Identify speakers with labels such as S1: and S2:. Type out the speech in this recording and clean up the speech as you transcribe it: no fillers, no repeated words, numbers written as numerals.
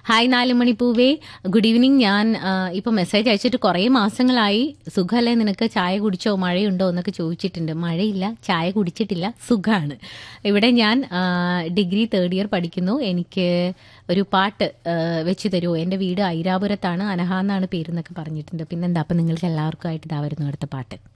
S1: Hi 4 മണി പൂവേ, good evening. ഞാൻ ഇപ്പൊ മെസ്സേജ് അയച്ചിട്ട് കുറേ മാസങ്ങളായി. സുഖമല്ലേ നിനക്ക്, ചായ കുടിച്ചോ, മഴയുണ്ടോ എന്നൊക്കെ ചോദിച്ചിട്ടുണ്ട്. മഴയില്ല, ചായ കുടിച്ചിട്ടില്ല, സുഖമാണ്. ഇവിടെ ഞാൻ ഡിഗ്രി 3rd ഇയർ പഠിക്കുന്നു. എനിക്ക് ഒരു പാട്ട് വെച്ച് തരുമോ? എൻ്റെ വീട് ഐരാപുരത്താണ്, അനഹ എന്നാണ് പേരെന്നൊക്കെ പറഞ്ഞിട്ടുണ്ട്. പിന്നെന്താ, അപ്പം നിങ്ങൾക്ക് എല്ലാവർക്കും ആയിട്ട് ഇതാ വരുന്നു അടുത്ത പാട്ട്.